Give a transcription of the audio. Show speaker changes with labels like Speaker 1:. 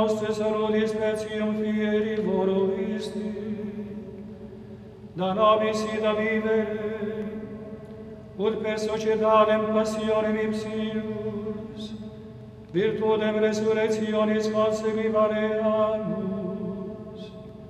Speaker 1: nostre salutis specium fieri voro isti, da nobis ida vivere, ut per societatem passionem ipsius, virtutem resurrectionis conseguivareamus.